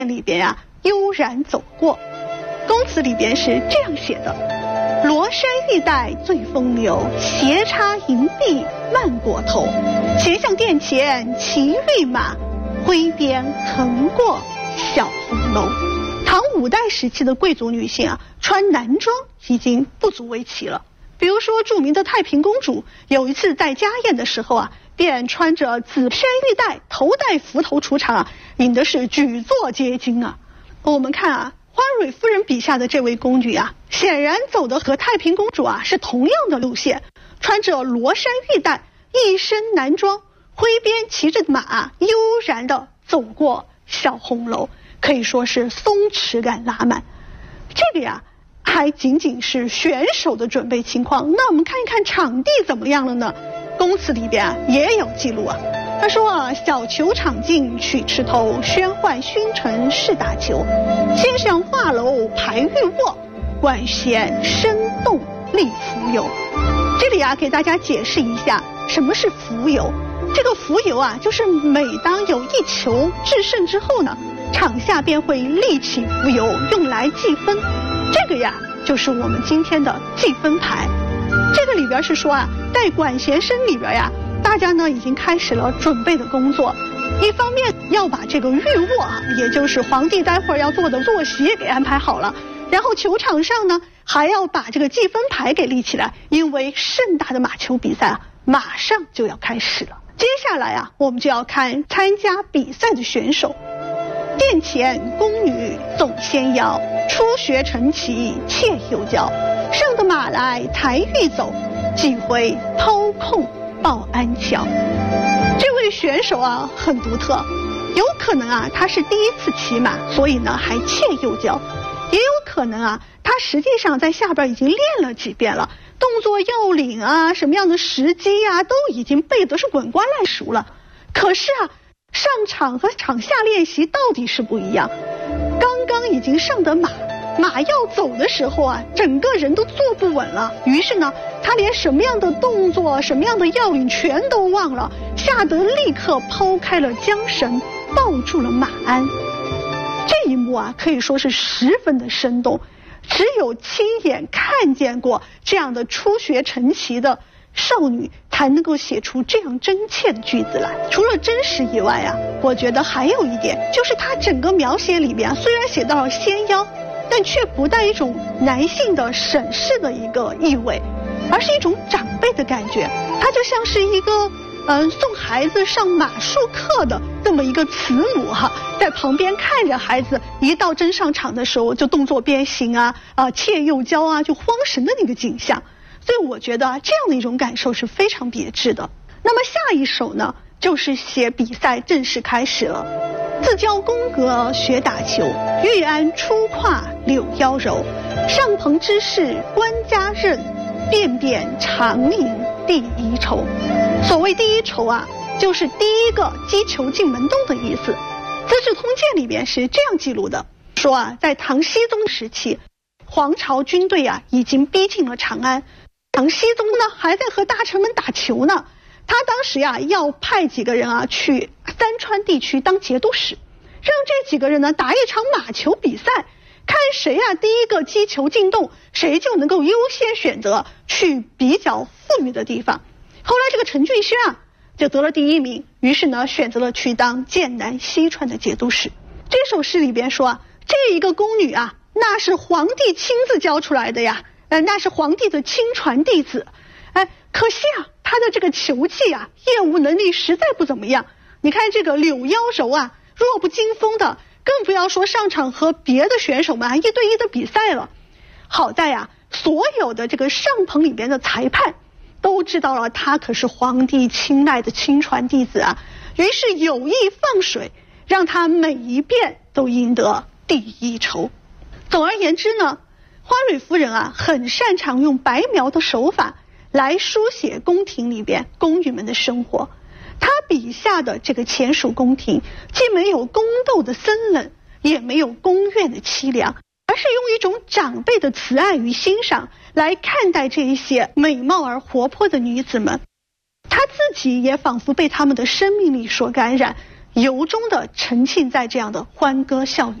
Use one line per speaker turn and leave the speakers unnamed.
里边啊悠然走过。宫词里边是这样写的：罗衫玉带最风流，斜插银篦漫过头。斜向殿前骑御马，挥鞭横过小红楼。唐五代时期的贵族女性啊，穿男装已经不足为奇了。比如说著名的太平公主，有一次在家宴的时候啊，便穿着紫衫玉带，头戴幞头出场啊，引的是举座皆惊啊。我们看啊，花蕊夫人笔下的这位宫女啊，显然走的和太平公主啊是同样的路线，穿着罗衫玉带，一身男装，挥鞭骑着马，悠然地走过小红楼，可以说是松弛感拉满。这个呀还仅仅是选手的准备情况，那我们看一看场地怎么样了呢？宫词里边啊也有记录啊。他说啊，小球场径曲池头，喧唤熏尘是打球。先上画楼排玉卧，管弦声动立浮游。这里啊给大家解释一下什么是浮游。这个浮游啊，就是每当有一球制胜之后呢，场下便会立起浮游，用来计分。这个呀就是我们今天的计分牌。这个里边是说啊，在管弦声里边呀，大家呢已经开始了准备的工作。一方面要把这个御卧啊，也就是皇帝待会儿要坐的坐席给安排好了，然后球场上呢还要把这个计分牌给立起来，因为盛大的马球比赛啊马上就要开始了。接下来啊，我们就要看参加比赛的选手。殿前宫女总纤腰，初学成棋怯又娇。上的马来抬玉走，几回偷空报安桥。这位选手啊很独特，有可能啊他是第一次骑马，所以呢还怯又娇，也有可能啊他实际上在下边已经练了几遍了，动作要领啊，什么样的时机啊，都已经背得是滚瓜烂熟了。可是啊，上场和场下练习到底是不一样。刚刚已经上的马要走的时候啊，整个人都坐不稳了。于是呢，他连什么样的动作、什么样的要领全都忘了，吓得立刻抛开了缰绳，抱住了马鞍。这一幕啊，可以说是十分的生动。只有亲眼看见过这样的初学成棋的少女，才能够写出这样真切的句子来。除了真实以外啊，我觉得还有一点，就是它整个描写里边虽然写到了纤腰，但却不带一种男性的审视的一个意味，而是一种长辈的感觉。它就像是一个送孩子上马术课的这么一个慈母哈，在旁边看着孩子一到真上场的时候就动作变形啊，怯又娇啊，就慌神的那个景象。所以我觉得这样的一种感受是非常别致的。那么下一首呢，就是写比赛正式开始了。自教宫阁学打球，玉鞍初跨柳腰柔。上棚之事官家任，遍遍长营第一筹。所谓第一筹啊，就是第一个击球进门洞的意思。资治通鉴里边是这样记录的，说啊，在唐僖宗时期，皇朝军队啊已经逼近了长安，唐僖宗呢还在和大臣们打球呢。他当时呀要派几个人啊去三川地区当节度使，让这几个人呢打一场马球比赛，看谁啊第一个击球进洞，谁就能够优先选择去比较富裕的地方。后来这个陈俊轩啊就得了第一名，于是呢选择了去当剑南西川的节度使。这首诗里边说啊，这一个宫女啊，那是皇帝亲自教出来的呀，那是皇帝的亲传弟子。可惜啊，他的这个球技啊，业务能力实在不怎么样。你看这个柳腰柔啊，弱不禁风的，更不要说上场和别的选手们一对一的比赛了。好在啊，所有的这个上棚里边的裁判都知道了他可是皇帝青睐的亲传弟子啊，于是有意放水，让他每一遍都赢得第一筹。总而言之呢，花蕊夫人啊，很擅长用白描的手法来书写宫廷里边宫女们的生活。他笔下的这个前蜀宫廷，既没有宫斗的森冷，也没有宫苑的凄凉，而是用一种长辈的慈爱与欣赏来看待这一些美貌而活泼的女子们。他自己也仿佛被他们的生命力所感染， 由衷地沉浸在这样的欢歌笑语